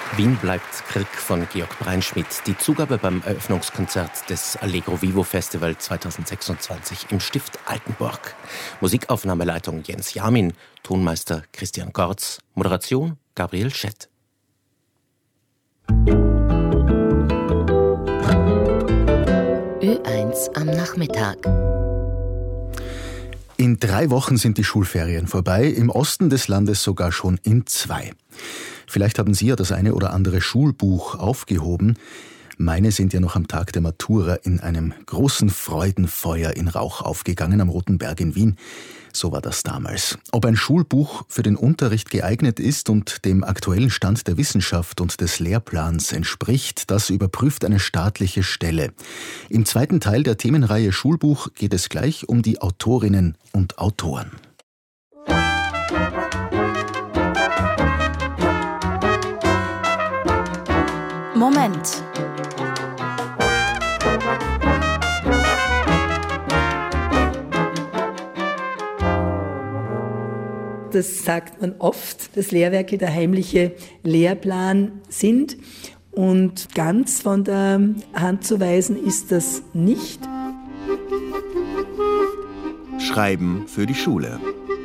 Wien bleibt Krieg von Georg Breinschmidt. Die Zugabe beim Eröffnungskonzert des Allegro Vivo Festival 2026 im Stift Altenburg. Musikaufnahmeleitung Jens Jamin, Tonmeister Christian Gorz, Moderation Gabriel Schett. Ö1 am Nachmittag. In 3 Wochen sind die Schulferien vorbei, im Osten des Landes sogar schon in 2. Vielleicht haben Sie ja das eine oder andere Schulbuch aufgehoben. Meine sind ja noch am Tag der Matura in einem großen Freudenfeuer in Rauch aufgegangen am Roten Berg in Wien. So war das damals. Ob ein Schulbuch für den Unterricht geeignet ist und dem aktuellen Stand der Wissenschaft und des Lehrplans entspricht, das überprüft eine staatliche Stelle. Im zweiten Teil der Themenreihe Schulbuch geht es gleich um die Autorinnen und Autoren. Moment. Das sagt man oft, dass Lehrwerke der heimliche Lehrplan sind. Und ganz von der Hand zu weisen ist das nicht. Schreiben für die Schule.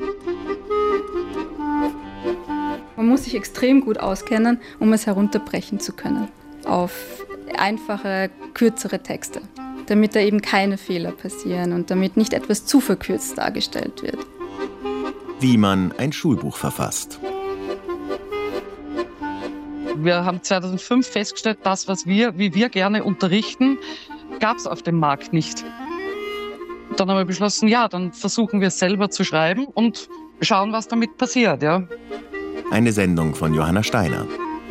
Man muss sich extrem gut auskennen, um es herunterbrechen zu können auf einfache, kürzere Texte, damit da eben keine Fehler passieren und damit nicht etwas zu verkürzt dargestellt wird. Wie man ein Schulbuch verfasst. Wir haben 2005 festgestellt, das, wie wir gerne unterrichten, gab es auf dem Markt nicht. Dann haben wir beschlossen, ja, dann versuchen wir es selber zu schreiben und schauen, was damit passiert. Ja. Eine Sendung von Johanna Steiner.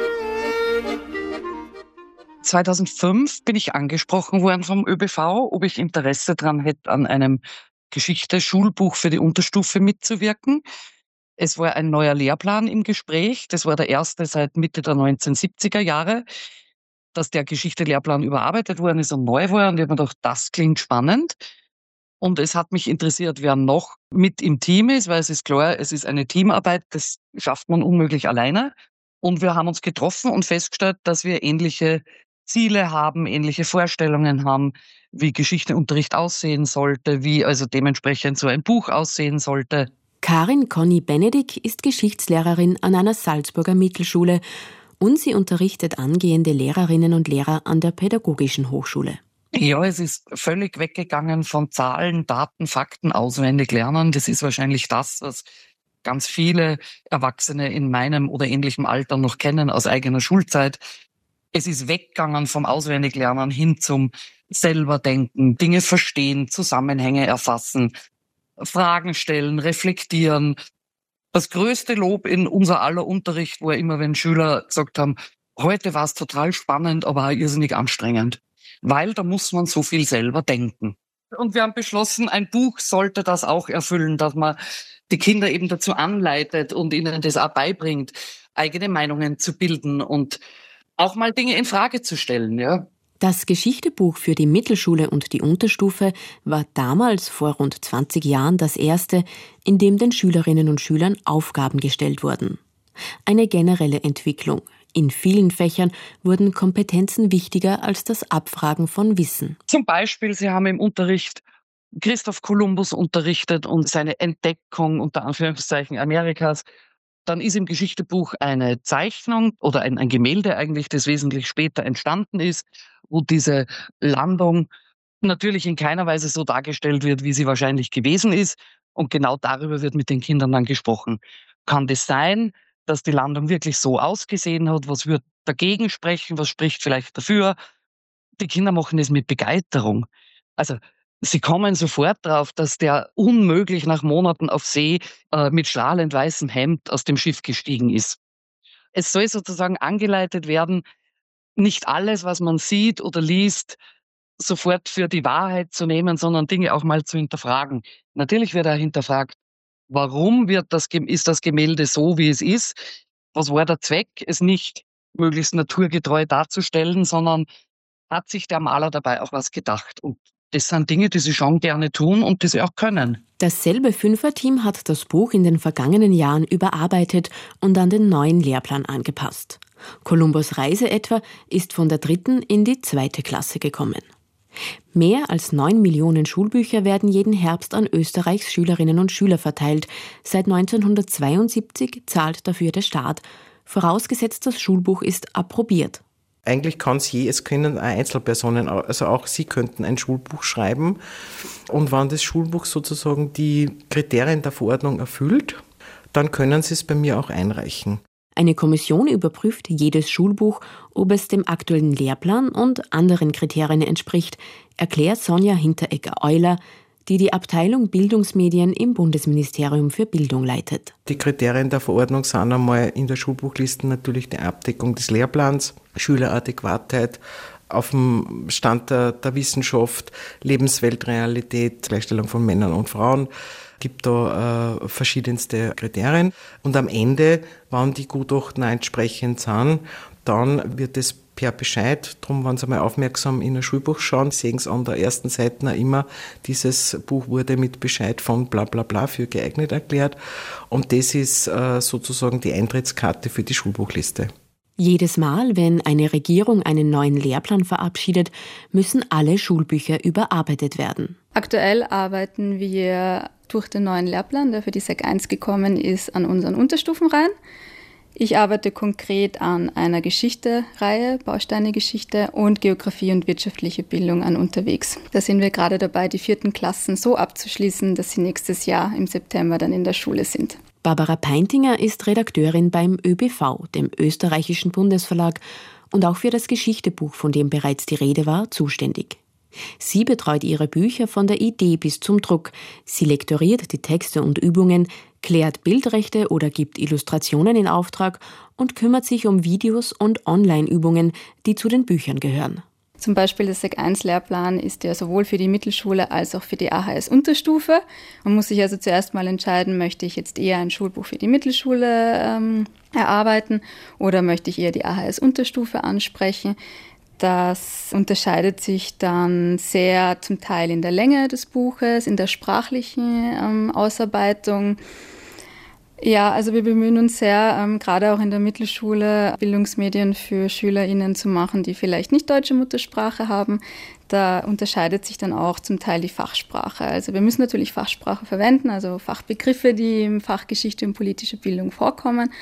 2005 bin ich angesprochen worden vom ÖBV, ob ich Interesse daran hätte, an einem Geschichte-Schulbuch für die Unterstufe mitzuwirken. Es war ein neuer Lehrplan im Gespräch. Das war der erste seit Mitte der 1970er Jahre, dass der Geschichte-Lehrplan überarbeitet worden ist und neu war. Und ich habe mir gedacht, das klingt spannend. Und es hat mich interessiert, wer noch mit im Team ist, weil es ist klar, es ist eine Teamarbeit, das schafft man unmöglich alleine. Und wir haben uns getroffen und festgestellt, dass wir ähnliche Ziele haben, ähnliche Vorstellungen haben, wie Geschichteunterricht aussehen sollte, wie also dementsprechend so ein Buch aussehen sollte. Karin Conny Benedick ist Geschichtslehrerin an einer Salzburger Mittelschule und sie unterrichtet angehende Lehrerinnen und Lehrer an der Pädagogischen Hochschule. Ja, es ist völlig weggegangen von Zahlen, Daten, Fakten auswendig lernen. Das ist wahrscheinlich das, was ganz viele Erwachsene in meinem oder ähnlichem Alter noch kennen aus eigener Schulzeit. Es ist weggegangen vom Auswendiglernen hin zum selber denken, Dinge verstehen, Zusammenhänge erfassen, Fragen stellen, reflektieren. Das größte Lob in unser aller Unterricht war immer, wenn Schüler gesagt haben, heute war es total spannend, aber auch irrsinnig anstrengend, weil da muss man so viel selber denken. Und wir haben beschlossen, ein Buch sollte das auch erfüllen, dass man die Kinder eben dazu anleitet und ihnen das auch beibringt, eigene Meinungen zu bilden und auch mal Dinge in Frage zu stellen, ja. Das Geschichtebuch für die Mittelschule und die Unterstufe war damals vor rund 20 Jahren das erste, in dem den Schülerinnen und Schülern Aufgaben gestellt wurden. Eine generelle Entwicklung. In vielen Fächern wurden Kompetenzen wichtiger als das Abfragen von Wissen. Zum Beispiel, Sie haben im Unterricht Christoph Kolumbus unterrichtet und seine Entdeckung unter Anführungszeichen Amerikas. Dann ist im Geschichtebuch eine Zeichnung oder ein Gemälde eigentlich, das wesentlich später entstanden ist, wo diese Landung natürlich in keiner Weise so dargestellt wird, wie sie wahrscheinlich gewesen ist. Und genau darüber wird mit den Kindern dann gesprochen. Kann das sein, dass die Landung wirklich so ausgesehen hat? Was wird dagegen sprechen? Was spricht vielleicht dafür? Die Kinder machen das mit Begeisterung. Also sie kommen sofort drauf, dass der unmöglich nach Monaten auf See mit strahlend weißem Hemd aus dem Schiff gestiegen ist. Es soll sozusagen angeleitet werden, nicht alles, was man sieht oder liest, sofort für die Wahrheit zu nehmen, sondern Dinge auch mal zu hinterfragen. Natürlich wird auch hinterfragt, warum ist das Gemälde so, wie es ist? Was war der Zweck, es nicht möglichst naturgetreu darzustellen, sondern hat sich der Maler dabei auch was gedacht? Und das sind Dinge, die sie schon gerne tun und die sie auch können. Dasselbe Fünferteam hat das Buch in den vergangenen Jahren überarbeitet und an den neuen Lehrplan angepasst. Kolumbus' Reise etwa ist von der 3. in die 2. Klasse gekommen. Mehr als 9 Millionen Schulbücher werden jeden Herbst an Österreichs Schülerinnen und Schüler verteilt. Seit 1972 zahlt dafür der Staat, vorausgesetzt das Schulbuch ist approbiert. Eigentlich es können auch Einzelpersonen, also auch Sie könnten ein Schulbuch schreiben. Und wenn das Schulbuch sozusagen die Kriterien der Verordnung erfüllt, dann können Sie es bei mir auch einreichen. Eine Kommission überprüft jedes Schulbuch, ob es dem aktuellen Lehrplan und anderen Kriterien entspricht, erklärt Sonja Hinteregger-Euler, die die Abteilung Bildungsmedien im Bundesministerium für Bildung leitet. Die Kriterien der Verordnung sind einmal in der Schulbuchliste natürlich die Abdeckung des Lehrplans, Schüleradäquatheit, auf dem Stand der Wissenschaft, Lebensweltrealität, Gleichstellung von Männern und Frauen. Gibt da verschiedenste Kriterien. Und am Ende, wenn die Gutachten entsprechend sind, dann wird es per Bescheid, darum, wenn Sie mal aufmerksam in ein Schulbuch schauen, sehen Sie an der ersten Seite noch immer, dieses Buch wurde mit Bescheid von bla bla bla für geeignet erklärt. Und das ist sozusagen die Eintrittskarte für die Schulbuchliste. Jedes Mal, wenn eine Regierung einen neuen Lehrplan verabschiedet, müssen alle Schulbücher überarbeitet werden. Aktuell arbeiten wir durch den neuen Lehrplan, der für die Sek 1 gekommen ist, an unseren Unterstufenreihen. Ich arbeite konkret an einer Geschichte-Reihe, Bausteine-Geschichte und Geografie und wirtschaftliche Bildung an unterwegs. Da sind wir gerade dabei, die 4. Klassen so abzuschließen, dass sie nächstes Jahr im September dann in der Schule sind. Barbara Peintinger ist Redakteurin beim ÖBV, dem österreichischen Bundesverlag, und auch für das Geschichtebuch, von dem bereits die Rede war, zuständig. Sie betreut ihre Bücher von der Idee bis zum Druck. Sie lektoriert die Texte und Übungen, klärt Bildrechte oder gibt Illustrationen in Auftrag und kümmert sich um Videos und Online-Übungen, die zu den Büchern gehören. Zum Beispiel der Sek 1 Lehrplan ist ja sowohl für die Mittelschule als auch für die AHS-Unterstufe. Man muss sich also zuerst mal entscheiden, möchte ich jetzt eher ein Schulbuch für die Mittelschule erarbeiten oder möchte ich eher die AHS-Unterstufe ansprechen. Das unterscheidet sich dann sehr zum Teil in der Länge des Buches, in der sprachlichen Ausarbeitung. Ja, also wir bemühen uns sehr, gerade auch in der Mittelschule, Bildungsmedien für SchülerInnen zu machen, die vielleicht nicht deutsche Muttersprache haben. Da unterscheidet sich dann auch zum Teil die Fachsprache. Also wir müssen natürlich Fachsprache verwenden, also Fachbegriffe, die im Fach Geschichte und politische Bildung vorkommen.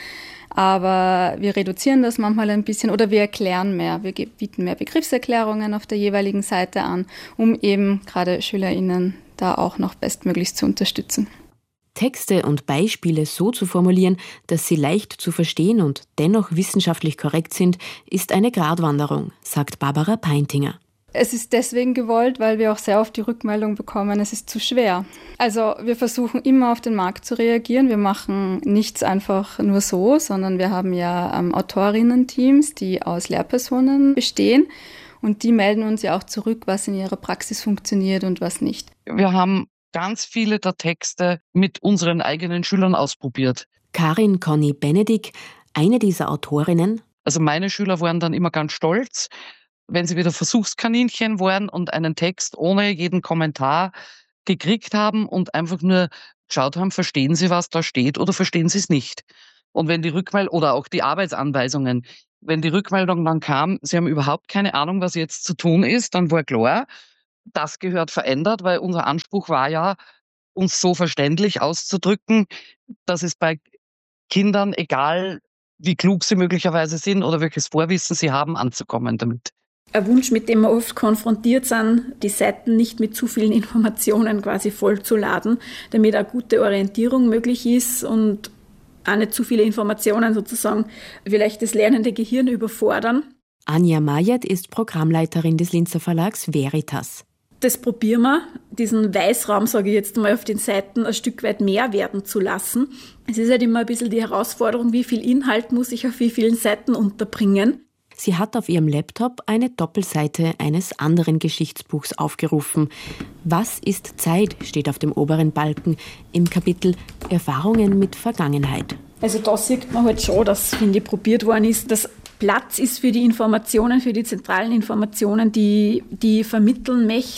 Aber wir reduzieren das manchmal ein bisschen oder wir erklären mehr. Wir bieten mehr Begriffserklärungen auf der jeweiligen Seite an, um eben gerade SchülerInnen da auch noch bestmöglichst zu unterstützen. Texte und Beispiele so zu formulieren, dass sie leicht zu verstehen und dennoch wissenschaftlich korrekt sind, ist eine Gratwanderung, sagt Barbara Peintinger. Es ist deswegen gewollt, weil wir auch sehr oft die Rückmeldung bekommen, es ist zu schwer. Also wir versuchen immer auf den Markt zu reagieren. Wir machen nichts einfach nur so, sondern wir haben ja Autorinnen-Teams, die aus Lehrpersonen bestehen. Und die melden uns ja auch zurück, was in ihrer Praxis funktioniert und was nicht. Wir haben ganz viele der Texte mit unseren eigenen Schülern ausprobiert. Karin Conny Benedick, eine dieser Autorinnen. Also meine Schüler waren dann immer ganz stolz, wenn sie wieder Versuchskaninchen waren und einen Text ohne jeden Kommentar gekriegt haben und einfach nur geschaut haben, verstehen sie, was da steht oder verstehen sie es nicht. Und wenn die Rückmeldung oder auch die Arbeitsanweisungen, wenn die Rückmeldung dann kam, sie haben überhaupt keine Ahnung, was jetzt zu tun ist, dann war klar, das gehört verändert, weil unser Anspruch war ja, uns so verständlich auszudrücken, dass es bei Kindern, egal wie klug sie möglicherweise sind oder welches Vorwissen sie haben, anzukommen damit. Ein Wunsch, mit dem wir oft konfrontiert sind, die Seiten nicht mit zu vielen Informationen quasi vollzuladen, damit eine gute Orientierung möglich ist und auch nicht zu viele Informationen sozusagen vielleicht das lernende Gehirn überfordern. Anja Majert ist Programmleiterin des Linzer Verlags Veritas. Das probieren wir, diesen Weißraum, sage ich jetzt mal, auf den Seiten ein Stück weit mehr werden zu lassen. Es ist halt immer ein bisschen die Herausforderung, wie viel Inhalt muss ich auf wie vielen Seiten unterbringen. Sie hat auf ihrem Laptop eine Doppelseite eines anderen Geschichtsbuchs aufgerufen. Was ist Zeit steht auf dem oberen Balken im Kapitel Erfahrungen mit Vergangenheit. Also da sieht man halt schon, dass, finde ich, probiert worden ist, dass Platz ist für die Informationen, für die zentralen Informationen, die ich vermitteln möchte,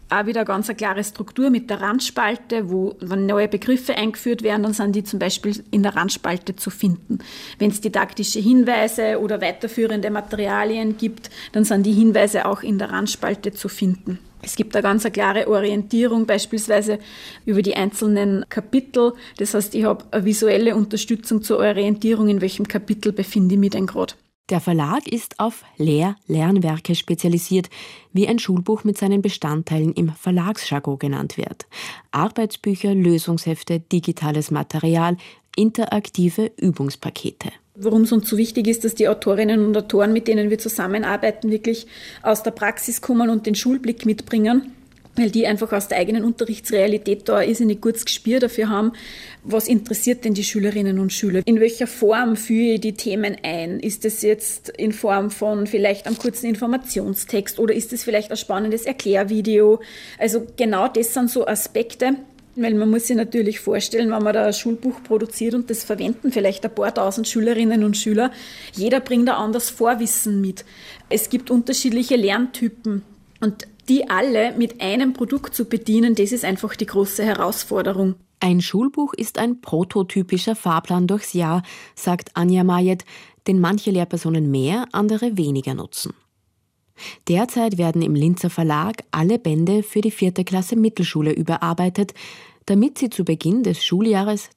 auch wieder ganz eine klare Struktur mit der Randspalte, wo, wenn neue Begriffe eingeführt werden, dann sind die zum Beispiel in der Randspalte zu finden. Wenn es didaktische Hinweise oder weiterführende Materialien gibt, dann sind die Hinweise auch in der Randspalte zu finden. Es gibt eine ganz klare Orientierung, beispielsweise über die einzelnen Kapitel. Das heißt, ich habe eine visuelle Unterstützung zur Orientierung, in welchem Kapitel befinde ich mich denn gerade. Der Verlag ist auf Lehr-Lernwerke spezialisiert, wie ein Schulbuch mit seinen Bestandteilen im Verlagsjargon genannt wird. Arbeitsbücher, Lösungshefte, digitales Material, interaktive Übungspakete. Warum es uns so wichtig ist, dass die Autorinnen und Autoren, mit denen wir zusammenarbeiten, wirklich aus der Praxis kommen und den Schulblick mitbringen, weil die einfach aus der eigenen Unterrichtsrealität da irrsinnig gutes Gespür dafür haben, was interessiert denn die Schülerinnen und Schüler? In welcher Form führe ich die Themen ein? Ist es jetzt in Form von vielleicht einem kurzen Informationstext oder ist es vielleicht ein spannendes Erklärvideo? Also genau das sind so Aspekte, weil man muss sich natürlich vorstellen, wenn man da ein Schulbuch produziert und das verwenden vielleicht ein paar tausend Schülerinnen und Schüler, jeder bringt ein anderes Vorwissen mit. Es gibt unterschiedliche Lerntypen und die alle mit einem Produkt zu bedienen, das ist einfach die große Herausforderung. Ein Schulbuch ist ein prototypischer Fahrplan durchs Jahr, sagt Anja Majet, den manche Lehrpersonen mehr, andere weniger nutzen. Derzeit werden im Linzer Verlag alle Bände für die 4. Klasse Mittelschule überarbeitet, damit sie zu Beginn des Schuljahres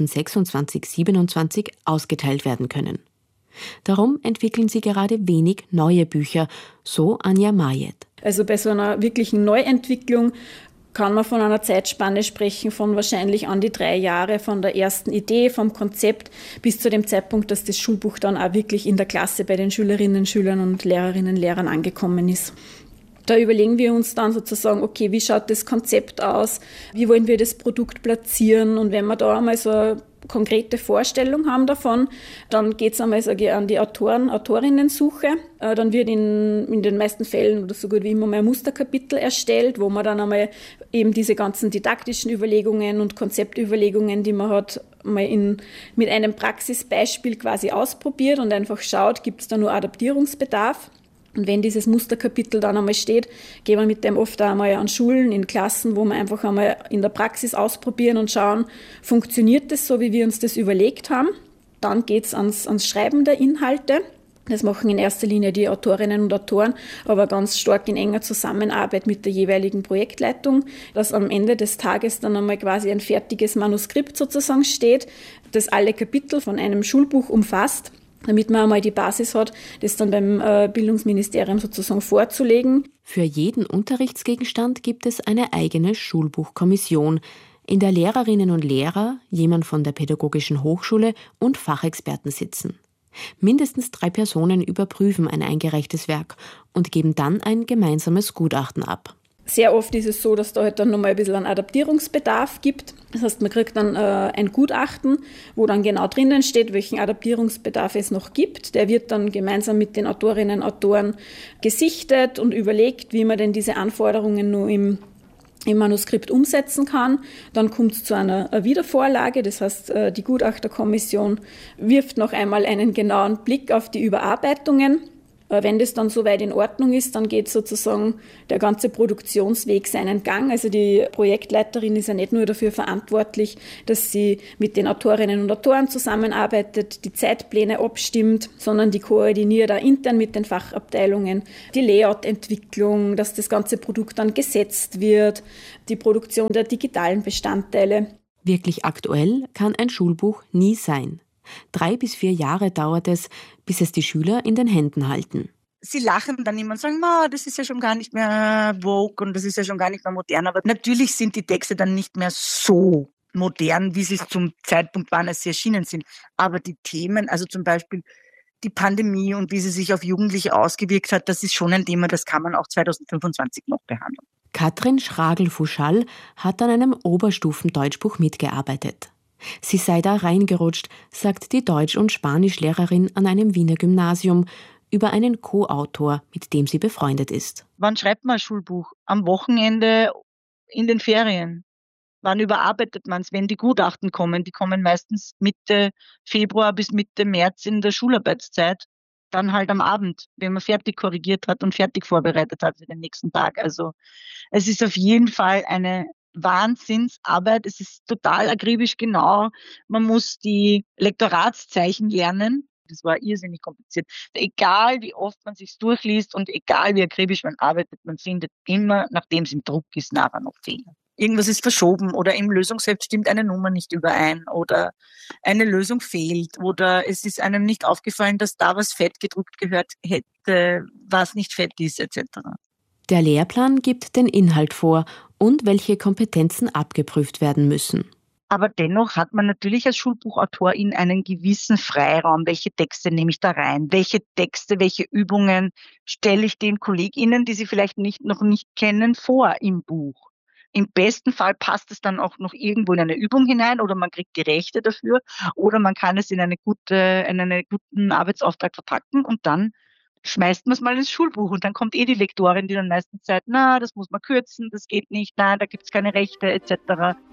2026/27 ausgeteilt werden können. Darum entwickeln sie gerade wenig neue Bücher, so Anja Majet. Also bei so einer wirklichen Neuentwicklung kann man von einer Zeitspanne sprechen von wahrscheinlich an die 3 Jahre, von der ersten Idee, vom Konzept bis zu dem Zeitpunkt, dass das Schulbuch dann auch wirklich in der Klasse bei den Schülerinnen, Schülern und Lehrerinnen, Lehrern angekommen ist. Da überlegen wir uns dann sozusagen, okay, wie schaut das Konzept aus, wie wollen wir das Produkt platzieren, und wenn wir da einmal so eine konkrete Vorstellung haben davon, dann geht es einmal an die Autorinnen-Suche. Dann wird in den meisten Fällen oder so gut wie immer mal ein Musterkapitel erstellt, wo man dann einmal eben diese ganzen didaktischen Überlegungen und Konzeptüberlegungen, die man hat, mal mit einem Praxisbeispiel quasi ausprobiert und einfach schaut, gibt es da nur Adaptierungsbedarf. Und wenn dieses Musterkapitel dann einmal steht, gehen wir mit dem oft einmal an Schulen, in Klassen, wo wir einfach einmal in der Praxis ausprobieren und schauen, funktioniert das so, wie wir uns das überlegt haben. Dann geht es ans Schreiben der Inhalte. Das machen in erster Linie die Autorinnen und Autoren, aber ganz stark in enger Zusammenarbeit mit der jeweiligen Projektleitung, dass am Ende des Tages dann einmal quasi ein fertiges Manuskript sozusagen steht, das alle Kapitel von einem Schulbuch umfasst, damit man einmal die Basis hat, das dann beim Bildungsministerium sozusagen vorzulegen. Für jeden Unterrichtsgegenstand gibt es eine eigene Schulbuchkommission, in der Lehrerinnen und Lehrer, jemand von der Pädagogischen Hochschule und Fachexperten sitzen. Mindestens 3 Personen überprüfen ein eingereichtes Werk und geben dann ein gemeinsames Gutachten ab. Sehr oft ist es so, dass da halt dann nochmal ein bisschen einen Adaptierungsbedarf gibt. Das heißt, man kriegt dann ein Gutachten, wo dann genau drinnen steht, welchen Adaptierungsbedarf es noch gibt. Der wird dann gemeinsam mit den Autorinnen und Autoren gesichtet und überlegt, wie man denn diese Anforderungen nur im Manuskript umsetzen kann. Dann kommt es zu einer Wiedervorlage. Das heißt, die Gutachterkommission wirft noch einmal einen genauen Blick auf die Überarbeitungen. Wenn das dann soweit in Ordnung ist, dann geht sozusagen der ganze Produktionsweg seinen Gang. Also die Projektleiterin ist ja nicht nur dafür verantwortlich, dass sie mit den Autorinnen und Autoren zusammenarbeitet, die Zeitpläne abstimmt, sondern die koordiniert auch intern mit den Fachabteilungen die Layout-Entwicklung, dass das ganze Produkt dann gesetzt wird, die Produktion der digitalen Bestandteile. Wirklich aktuell kann ein Schulbuch nie sein. 3 bis 4 Jahre dauert es, bis es die Schüler in den Händen halten. Sie lachen dann immer und sagen, das ist ja schon gar nicht mehr woke und das ist ja schon gar nicht mehr modern. Aber natürlich sind die Texte dann nicht mehr so modern, wie sie es zum Zeitpunkt waren, als sie erschienen sind. Aber die Themen, also zum Beispiel die Pandemie und wie sie sich auf Jugendliche ausgewirkt hat, das ist schon ein Thema, das kann man auch 2025 noch behandeln. Katrin Schragel-Fuschall hat an einem Oberstufen-Deutschbuch mitgearbeitet. Sie sei da reingerutscht, sagt die Deutsch- und Spanischlehrerin an einem Wiener Gymnasium über einen Co-Autor, mit dem sie befreundet ist. Wann schreibt man ein Schulbuch? Am Wochenende, in den Ferien. Wann überarbeitet man es, wenn die Gutachten kommen? Die kommen meistens Mitte Februar bis Mitte März in der Schularbeitszeit. dann halt am Abend, wenn man fertig korrigiert hat und fertig vorbereitet hat für den nächsten Tag. Also es ist auf jeden Fall eine Wahnsinnsarbeit. Es ist total akribisch genau. Man muss die Lektoratszeichen lernen. Das war irrsinnig kompliziert. Egal wie oft man sich durchliest und egal wie akribisch man arbeitet, man findet immer, nachdem es im Druck ist, nachher noch Fehler. Irgendwas ist verschoben oder im Lösungsheft stimmt eine Nummer nicht überein oder eine Lösung fehlt oder es ist einem nicht aufgefallen, dass da was fett gedruckt gehört hätte, was nicht fett ist, etc. Der Lehrplan gibt den Inhalt vor und welche Kompetenzen abgeprüft werden müssen. Aber dennoch hat man natürlich als Schulbuchautorin einen gewissen Freiraum. Welche Texte nehme ich da rein? Welche Texte, welche Übungen stelle ich den KollegInnen, die sie vielleicht noch nicht kennen, vor im Buch? Im besten Fall passt es dann auch noch irgendwo in eine Übung hinein oder man kriegt die Rechte dafür oder man kann es in einen guten Arbeitsauftrag verpacken und dann schmeißt man es mal ins Schulbuch und dann kommt die Lektorin, die dann meistens sagt, na, das muss man kürzen, das geht nicht, nein, da gibt es keine Rechte etc.